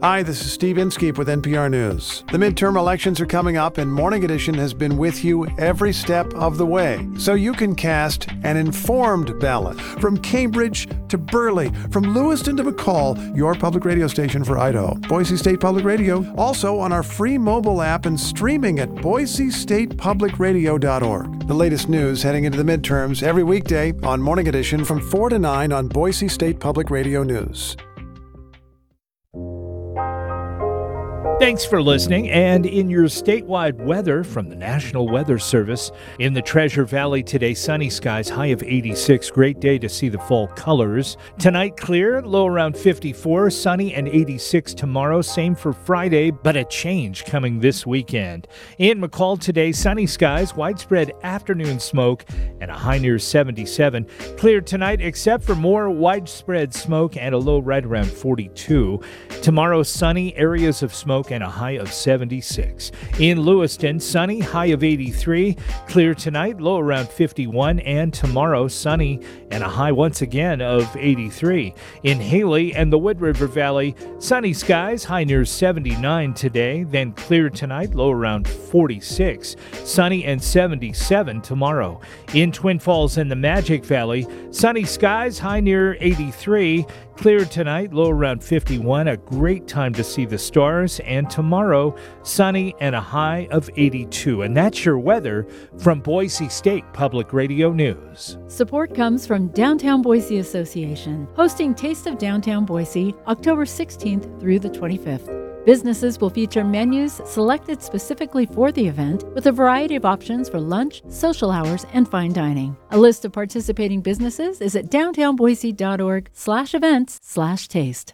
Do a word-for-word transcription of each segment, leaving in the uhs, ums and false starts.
Hi, this is Steve Inskeep with N P R News. The midterm elections are coming up, and Morning Edition has been with you every step of the way, so you can cast an informed ballot. From Cambridge to Burley, from Lewiston to McCall, your public radio station for Idaho. Boise State Public Radio, also on our free mobile app and streaming at boise state public radio dot org. The latest news heading into the midterms every weekday on Morning Edition from four to nine on Boise State Public Radio News. Thanks for listening, and in your statewide weather from the National Weather Service, in the Treasure Valley today, sunny skies, high of eighty-six. Great day to see the fall colors. Tonight, clear, low around fifty-four, sunny and eighty-six tomorrow. Same for Friday, but a change coming this weekend. In McCall today, sunny skies, widespread afternoon smoke, and a high near seventy-seven. Clear tonight, except for more widespread smoke and a low right around forty-two. Tomorrow, sunny, areas of smoke, and a high of seventy-six. In Lewiston, sunny, high of eighty-three. Clear tonight, low around fifty-one. And tomorrow, sunny and a high once again of eighty-three. In Haley and the Wood River Valley, sunny skies, high near seventy-nine today. Then clear tonight, low around forty-six. Sunny and seventy-seven tomorrow. In Twin Falls and the Magic Valley, sunny skies, high near eighty-three. Clear tonight, low around fifty-one. A great time to see the stars. And tomorrow, sunny and a high of eighty-two. And that's your weather from Boise State Public Radio News. Support comes from Downtown Boise Association, hosting Taste of Downtown Boise October sixteenth through the twenty-fifth. Businesses will feature menus selected specifically for the event with a variety of options for lunch, social hours, and fine dining. A list of participating businesses is at downtownboise.org slash events slash taste.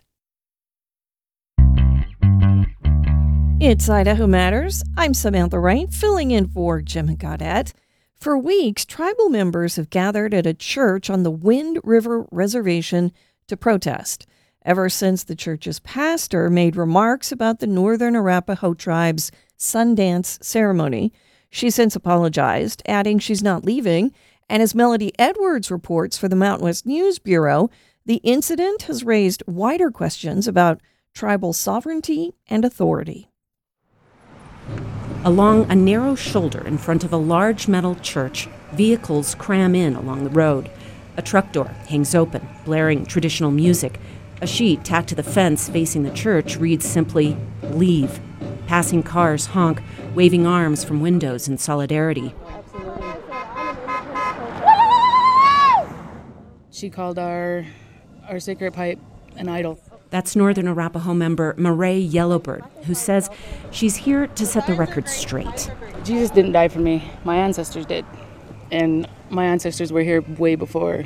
It's Idaho Matters. I'm Samantha Wright, filling in for Jim Gaudette. For weeks, tribal members have gathered at a church on the Wind River Reservation to protest, ever since the church's pastor made remarks about the Northern Arapaho tribe's Sundance ceremony. She's since apologized, adding she's not leaving. And as Melody Edwards reports for the Mountain West News Bureau, the incident has raised wider questions about tribal sovereignty and authority. Along a narrow shoulder in front of a large metal church, vehicles cram in along the road. A truck door hangs open, blaring traditional music. A sheet tacked to the fence facing the church reads simply, "Leave." Passing cars honk, waving arms from windows in solidarity. She called our our sacred pipe an idol. That's Northern Arapaho member Marae Yellowbird, who says she's here to set the record straight. Jesus didn't die for me. My ancestors did. And my ancestors were here way before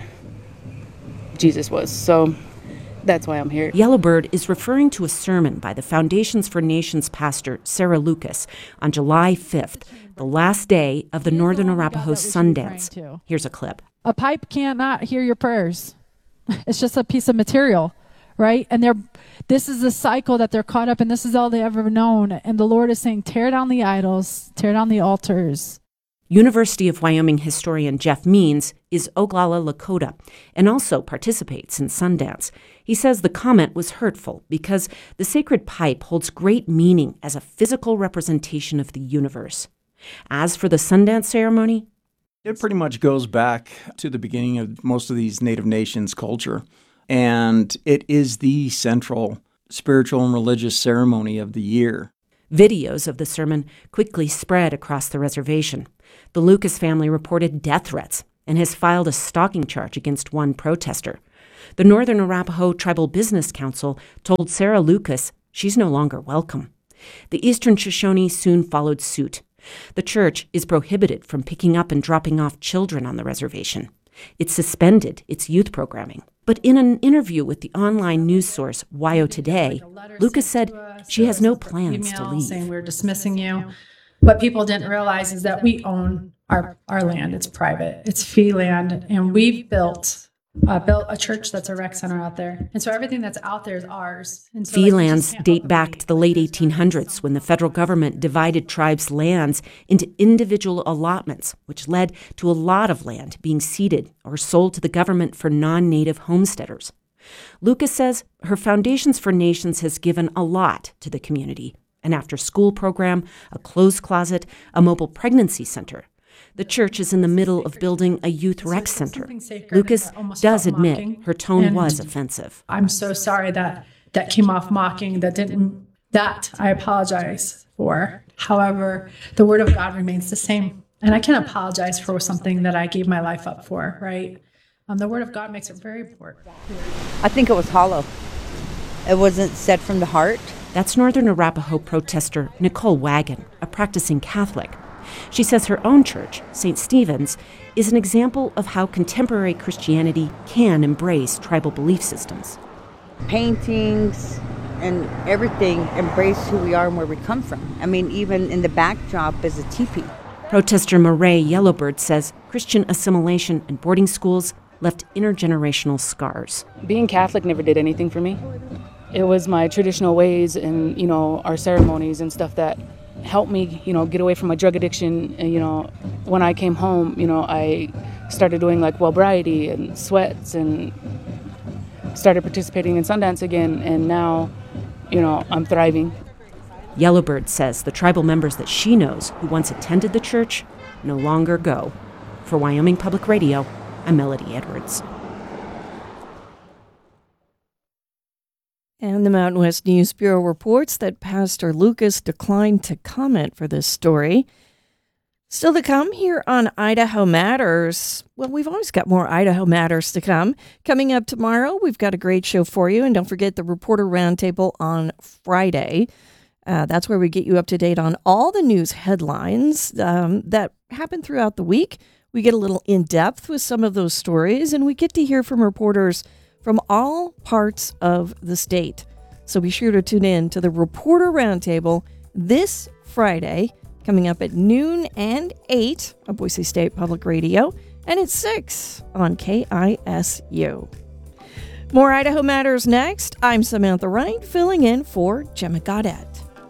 Jesus was. So that's why I'm here. Yellowbird is referring to a sermon by the Foundations for Nations pastor Sarah Lucas on July fifth, the last day of the Northern Arapaho Sundance. Here's a clip. A pipe cannot hear your prayers. It's just a piece of material, right? And they're this is the cycle that they're caught up in. This is all they ever known. And the Lord is saying, tear down the idols, tear down the altars. University of Wyoming historian Jeff Means is Oglala Lakota and also participates in Sundance. He says the comment was hurtful because the sacred pipe holds great meaning as a physical representation of the universe. As for the Sundance ceremony, it pretty much goes back to the beginning of most of these Native Nations culture, and it is the central spiritual and religious ceremony of the year. Videos of the sermon quickly spread across the reservation. The Lucas family reported death threats and has filed a stalking charge against one protester. The Northern Arapaho Tribal Business Council told Sarah Lucas she's no longer welcome. The Eastern Shoshone soon followed suit. The church is prohibited from picking up and dropping off children on the reservation. It suspended its youth programming. But in an interview with the online news source Y O Today, Lucas said she has no plans to leave. Saying we're dismissing you. What people didn't realize is that we own our, our land. It's private. It's fee land. And we've built uh, built a church that's a rec center out there. And so everything that's out there is ours. And so, fee like, lands date back to the late eighteen hundreds when the federal government divided tribes' lands into individual allotments, which led to a lot of land being ceded or sold to the government for non-native homesteaders. Lucas says her Foundations for Nations has given a lot to the community: an after-school program, a clothes closet, a mobile pregnancy center. The church is in the middle of building a youth rec center. Lucas does admit her tone was offensive. I'm so sorry that that came off mocking. That didn't. That I apologize for. However, the Word of God remains the same, and I can't apologize for something that I gave my life up for. Right? Um, the Word of God makes it very important. I think it was hollow. It wasn't said from the heart. That's Northern Arapaho protester Nicole Wagon, a practicing Catholic. She says her own church, Saint Stephen's, is an example of how contemporary Christianity can embrace tribal belief systems. Paintings and everything embrace who we are and where we come from. I mean, even in the backdrop is a teepee. Protester Marae Yellowbird says Christian assimilation and boarding schools left intergenerational scars. Being Catholic never did anything for me. It was my traditional ways and, you know, our ceremonies and stuff that helped me, you know, get away from my drug addiction. And, you know, when I came home, you know, I started doing like Wellbriety and sweats and started participating in Sundance again. And now, you know, I'm thriving. Yellowbird says the tribal members that she knows who once attended the church no longer go. For Wyoming Public Radio, I'm Melody Edwards. And the Mountain West News Bureau reports that Pastor Lucas declined to comment for this story. Still to come here on Idaho Matters. Well, we've always got more Idaho Matters to come. Coming up tomorrow, we've got a great show for you. And don't forget the Reporter Roundtable on Friday. Uh, that's where we get you up to date on all the news headlines um, that happen throughout the week. We get a little in-depth with some of those stories, and we get to hear from reporters from all parts of the state. So be sure to tune in to the Reporter Roundtable this Friday, coming up at noon and eight on Boise State Public Radio, and at six on K I S U. More Idaho Matters next. I'm Samantha Wright, filling in for Gemma Gaudette.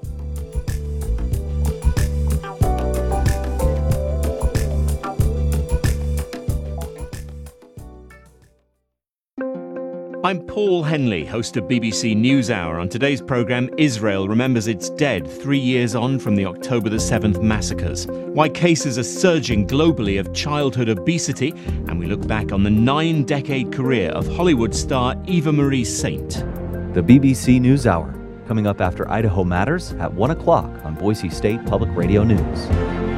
I'm Paul Henley, host of B B C NewsHour. On today's programme, Israel remembers its dead three years on from the October the seventh massacres. Why cases are surging globally of childhood obesity. And we look back on the nine-decade career of Hollywood star Eva Marie Saint. The B B C NewsHour, coming up after Idaho Matters at one o'clock on Boise State Public Radio News.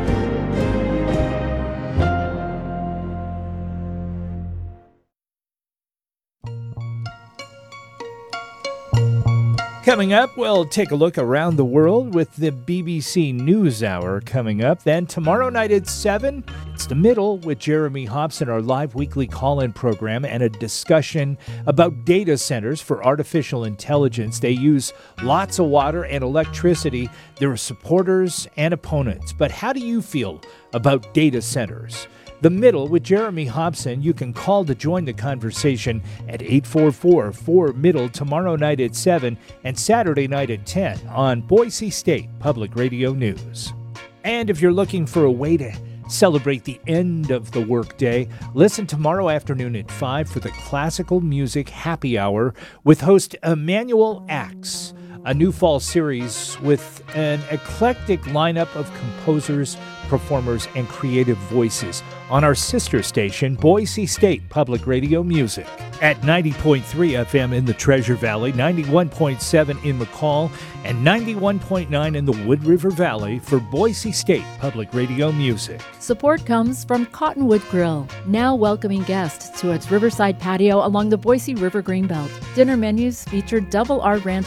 Coming up, we'll take a look around the world with the B B C NewsHour coming up. Then tomorrow night at seven, it's The Middle with Jeremy Hobson, our live weekly call-in program, and a discussion about data centers for artificial intelligence. They use lots of water and electricity. There are supporters and opponents. But how do you feel about data centers? The Middle with Jeremy Hobson. You can call to join the conversation at eight four four, four, middle tomorrow night at seven and Saturday night at ten on Boise State Public Radio News. And if you're looking for a way to celebrate the end of the workday, listen tomorrow afternoon at five for the Classical Music Happy Hour with host Emmanuel Axe, a new fall series with an eclectic lineup of composers, performers, and creative voices on our sister station, Boise State Public Radio Music. At ninety point three F M in the Treasure Valley, ninety-one point seven in McCall, and ninety-one point nine in the Wood River Valley for Boise State Public Radio Music. Support comes from Cottonwood Grill, now welcoming guests to its riverside patio along the Boise River Greenbelt. Dinner menus feature double R ranch